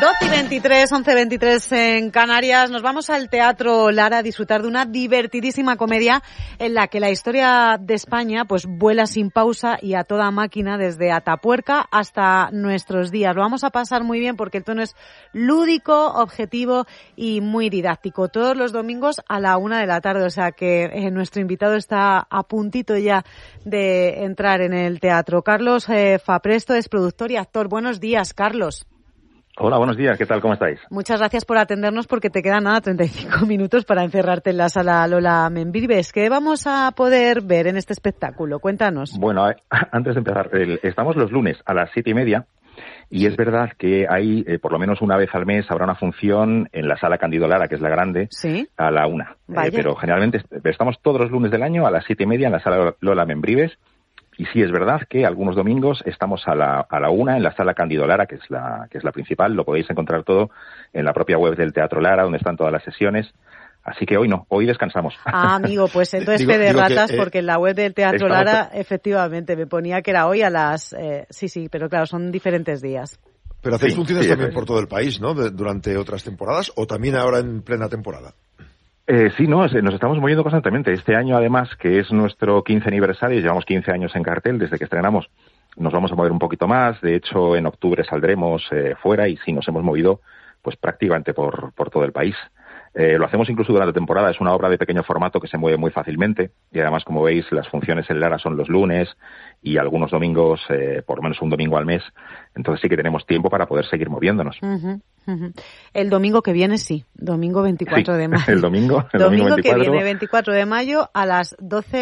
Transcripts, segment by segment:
12:23, 11:23 en Canarias. Nos vamos al Teatro Lara a disfrutar de una divertidísima comedia en la que la historia de España pues vuela sin pausa y a toda máquina desde Atapuerca hasta nuestros días. Lo vamos a pasar muy bien porque el tono es lúdico, objetivo y muy didáctico. Todos los domingos a la 1:00 p.m, o sea que nuestro invitado está a puntito ya de entrar en el teatro. Carlos Fapresto es productor y actor. Buenos días, Carlos. Hola, buenos días. ¿Qué tal? ¿Cómo estáis? Muchas gracias por atendernos porque te quedan 35 minutos para encerrarte en la sala Lola Membrives. ¿Qué vamos a poder ver en este espectáculo? Cuéntanos. Bueno, antes de empezar, estamos los lunes a las 7:30 y es verdad que hay, por lo menos una vez al mes, habrá una función en la sala Cándido Lara, que es la grande, ¿sí? A la 1:00. Pero generalmente estamos todos los lunes del año a las 7:30 en la sala Lola Membrives. Y sí, es verdad que algunos domingos estamos a la 1:00 en la sala Cándido Lara, que es la principal. Lo podéis encontrar todo en la propia web del Teatro Lara, donde están todas las sesiones. Así que hoy no, hoy descansamos. Ah, amigo, pues entonces fe de ratas, porque en la web del Teatro Lara, efectivamente, me ponía que era hoy a las... sí, pero claro, son diferentes días. Pero hacéis funciones también por todo el país, ¿no? Durante otras temporadas, o también ahora en plena temporada. Sí, nos estamos moviendo constantemente. Este año, además, que es nuestro 15 aniversario, llevamos 15 años en cartel desde que estrenamos, nos vamos a mover un poquito más. De hecho, en octubre saldremos fuera y sí, nos hemos movido pues prácticamente por todo el país. Lo hacemos incluso durante la temporada. Es una obra de pequeño formato que se mueve muy fácilmente y además, como veis, las funciones en Lara son los lunes y algunos domingos, por lo menos un domingo al mes. Entonces sí que tenemos tiempo para poder seguir moviéndonos. El domingo que viene sí, domingo 24 de mayo. El domingo que viene, 24 de mayo a las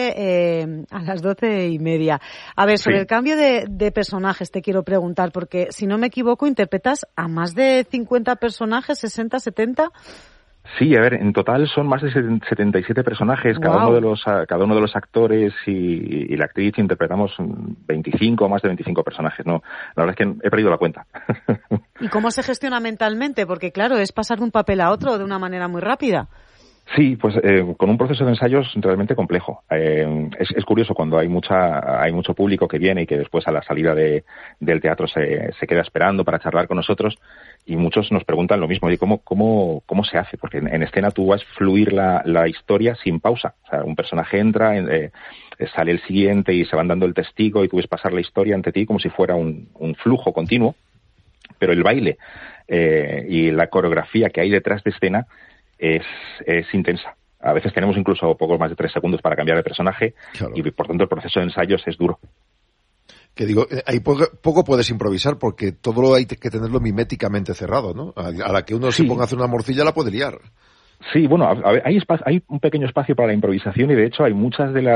12:30. A ver, sobre el cambio de personajes te quiero preguntar, porque si no me equivoco interpretas a más de 50 personajes, 60, 70... Sí, a ver, en total son más de 77 personajes. Wow. Cada uno de los actores y la actriz interpretamos 25 o más de 25 personajes, ¿no? La verdad es que he perdido la cuenta. ¿Y cómo se gestiona mentalmente? Porque claro, es pasar de un papel a otro de una manera muy rápida. Sí, pues con un proceso de ensayos realmente complejo. Es curioso cuando hay mucho público que viene y que después a la salida del teatro se queda esperando para charlar con nosotros y muchos nos preguntan lo mismo, ¿cómo se hace? Porque en escena tú vas a fluir la historia sin pausa. O sea, un personaje entra, sale el siguiente y se van dando el testigo y tú ves pasar la historia ante ti como si fuera un flujo continuo, pero el baile y la coreografía que hay detrás de escena es intensa. A veces tenemos incluso poco más de 3 segundos para cambiar de personaje. Claro. Y por tanto el proceso de ensayos es duro. Que digo, ahí poco puedes improvisar porque todo hay que tenerlo miméticamente cerrado, ¿no? A la que uno se ponga a hacer una morcilla la puede liar. Sí, bueno, a ver, hay un pequeño espacio para la improvisación y de hecho hay muchas de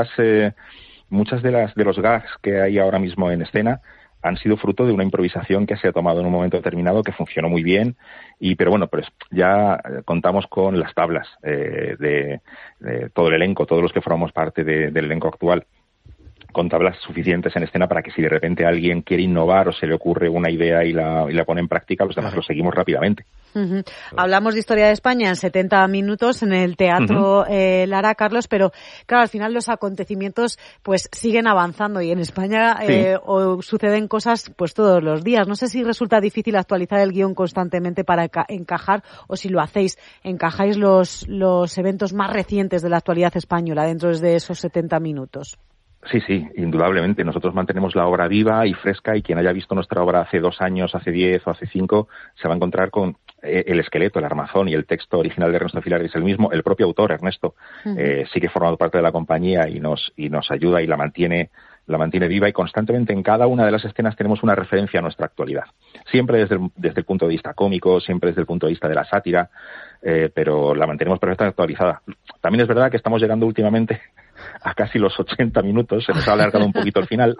los gags que hay ahora mismo en escena han sido fruto de una improvisación que se ha tomado en un momento determinado que funcionó muy bien pero bueno, pues ya contamos con las tablas de todo el elenco, todos los que formamos parte del elenco actual, con tablas suficientes en escena para que si de repente alguien quiere innovar o se le ocurre una idea y la pone en práctica, los demás lo seguimos rápidamente. Hablamos de historia de España en 70 minutos en el Teatro Lara, Carlos, pero claro, al final los acontecimientos pues siguen avanzando y en España suceden cosas pues todos los días. No sé si resulta difícil actualizar el guión constantemente para encajar o si lo hacéis, encajáis los eventos más recientes de la actualidad española dentro de esos 70 minutos. Sí, indudablemente. Nosotros mantenemos la obra viva y fresca y quien haya visto nuestra obra hace 2 años, hace 10 o hace 5, se va a encontrar con el esqueleto, el armazón y el texto original de Ernesto Filar es el mismo. El propio autor, Ernesto, sigue formando parte de la compañía y nos ayuda y la mantiene viva y constantemente en cada una de las escenas tenemos una referencia a nuestra actualidad. Siempre desde el punto de vista cómico, siempre desde el punto de vista de la sátira, pero la mantenemos perfectamente actualizada. También es verdad que estamos llegando últimamente a casi los 80 minutos, se nos ha alargado un poquito el final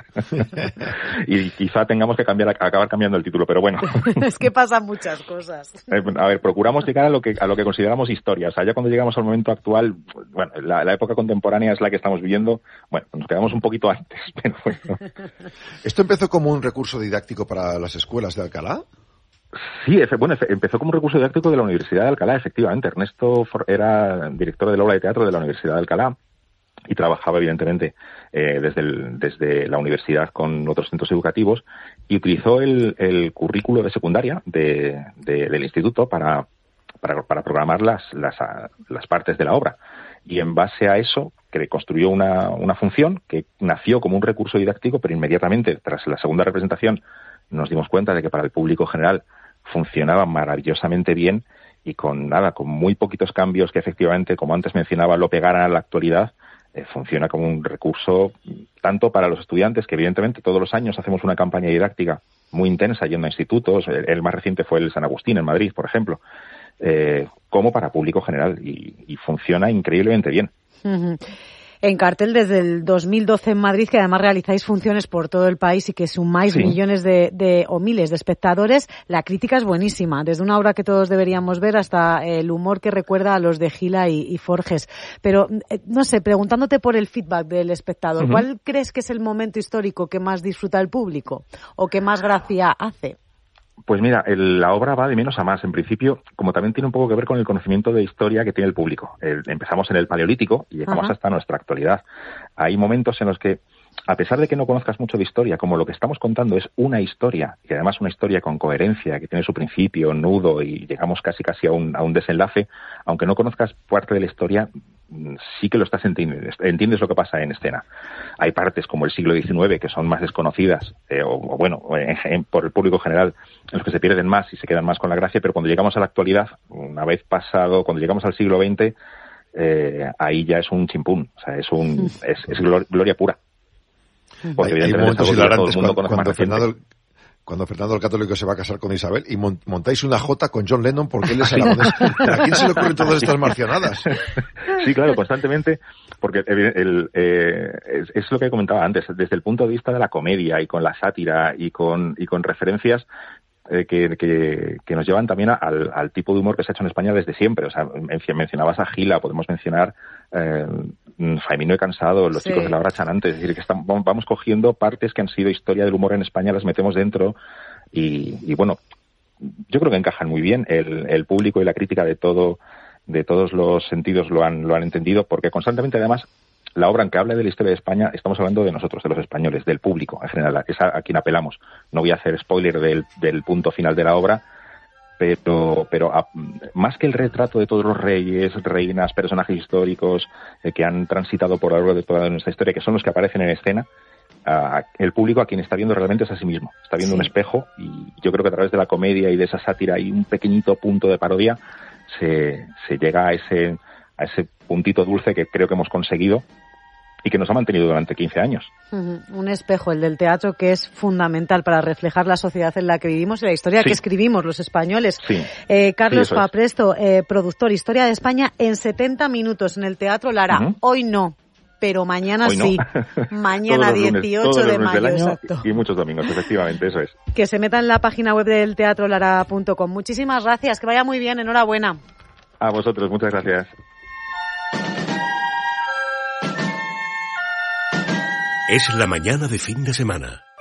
y quizá tengamos que acabar cambiando el título, pero bueno. Es que pasan muchas cosas. A ver, procuramos llegar a lo que consideramos historia. O sea, ya cuando llegamos al momento actual, bueno, la época contemporánea es la que estamos viviendo, bueno, nos quedamos un poquito antes, pero bueno. ¿Esto empezó como un recurso didáctico para las escuelas de Alcalá? Sí, empezó como un recurso didáctico de la Universidad de Alcalá, efectivamente. Ernesto era director del aula de teatro de la Universidad de Alcalá y trabajaba evidentemente desde la universidad con otros centros educativos, y utilizó el currículo de secundaria del instituto para programar las partes de la obra. Y en base a eso construyó una función que nació como un recurso didáctico, pero inmediatamente tras la segunda representación nos dimos cuenta de que para el público general funcionaba maravillosamente bien, y con muy poquitos cambios que efectivamente, como antes mencionaba, lo pegaran a la actualidad. Funciona como un recurso tanto para los estudiantes, que evidentemente todos los años hacemos una campaña didáctica muy intensa yendo a institutos. El más reciente fue el San Agustín en Madrid, por ejemplo, como para público general, y funciona increíblemente bien. Uh-huh. En cartel desde el 2012 en Madrid, que además realizáis funciones por todo el país y que sumáis millones o miles de espectadores. La crítica es buenísima, desde una obra que todos deberíamos ver hasta el humor que recuerda a los de Gila y Forges. Pero, no sé, preguntándote por el feedback del espectador, ¿cuál crees que es el momento histórico que más disfruta el público o que más gracia hace? Pues mira, la obra va de menos a más. En principio, como también tiene un poco que ver con el conocimiento de historia que tiene el público. Empezamos en el Paleolítico y llegamos hasta nuestra actualidad. Hay momentos en los que, a pesar de que no conozcas mucho de historia, como lo que estamos contando es una historia, y además una historia con coherencia, que tiene su principio, nudo, y llegamos casi a un desenlace, aunque no conozcas parte de la historia, sí que lo estás entendiendo, entiendes lo que pasa en escena. Hay partes como el siglo XIX que son más desconocidas, por el público general, en los que se pierden más y se quedan más con la gracia, pero cuando llegamos a la actualidad, una vez pasado, cuando llegamos al siglo XX, ahí ya es un chimpún, o sea, es gloria pura. Porque hay momentos hilarantes cuando Fernando el Católico se va a casar con Isabel y montáis una jota con John Lennon porque él es aragonés. ¿A quién se le ocurren todas estas marcianadas? Sí, claro, constantemente, porque es lo que comentaba antes, desde el punto de vista de la comedia y con la sátira y con referencias que nos llevan también al tipo de humor que se ha hecho en España desde siempre. O sea, mencionabas a Gila, podemos mencionar Faimino y Cansado, Los chicos de la hora chanante. Es decir, que vamos cogiendo partes que han sido historia del humor en España, las metemos dentro y bueno, yo creo que encajan muy bien. El público y la crítica de todos los sentidos lo han entendido, porque constantemente, además, la obra, aunque habla de la historia de España, estamos hablando de nosotros, de los españoles, del público en general, es a quien apelamos. No voy a hacer spoiler del punto final de la obra, pero más que el retrato de todos los reyes, reinas, personajes históricos que han transitado por lo largo de toda nuestra historia, que son los que aparecen en escena, el público a quien está viendo realmente es a sí mismo. Está viendo un espejo, y yo creo que a través de la comedia y de esa sátira y un pequeñito punto de parodia se llega a ese puntito dulce que creo que hemos conseguido y que nos ha mantenido durante 15 años. Un espejo, el del teatro, que es fundamental para reflejar la sociedad en la que vivimos y la historia que escribimos los españoles. Carlos Papresto, productor, Historia de España en 70 minutos en el Teatro Lara. Hoy no, pero mañana sí. Mañana 18 de mayo, exacto. Y muchos domingos, efectivamente, eso es. Que se metan en la página web del teatrolara.com. Muchísimas gracias, que vaya muy bien, enhorabuena. A vosotros, muchas gracias. Es la mañana de fin de semana.